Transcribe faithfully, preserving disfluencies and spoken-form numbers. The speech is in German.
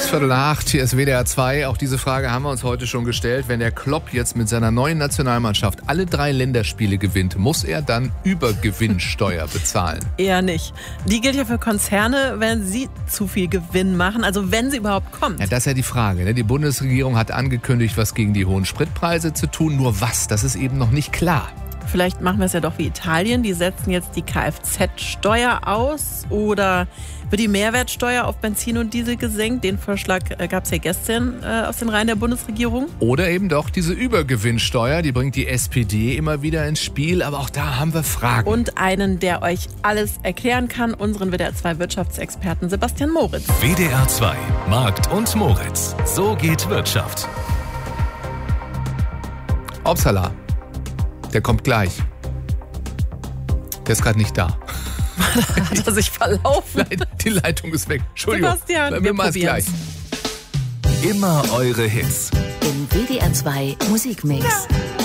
Viertel nach acht, hier ist W D R zwei. Auch diese Frage haben wir uns heute schon gestellt. Wenn der Klopp jetzt mit seiner neuen Nationalmannschaft alle drei Länderspiele gewinnt, muss er dann Übergewinnsteuer bezahlen? Eher nicht. Die gilt ja für Konzerne, wenn sie zu viel Gewinn machen, also wenn sie überhaupt kommt. Ja, das ist ja die Frage. Ne? Die Bundesregierung hat angekündigt, was gegen die hohen Spritpreise zu tun. Nur was, das ist eben noch nicht klar. Vielleicht machen wir es ja doch wie Italien. Die setzen jetzt die Kfz-Steuer aus. Oder wird die Mehrwertsteuer auf Benzin und Diesel gesenkt? Den Vorschlag äh, gab es ja gestern äh, aus den Reihen der Bundesregierung. Oder eben doch diese Übergewinnsteuer. Die bringt die S P D immer wieder ins Spiel. Aber auch da haben wir Fragen. Und einen, der euch alles erklären kann, unseren W D R zwei Wirtschaftsexperten Sebastian Moritz. W D R zwei Markt und Moritz. So geht Wirtschaft. Upsala. Der kommt gleich. Der ist gerade nicht da. Hat er sich verlaufen? Nein, die Leitung ist weg. Entschuldigung. Sebastian, wir wir machen es gleich. Immer eure Hits. Im W D R zwei Musikmix.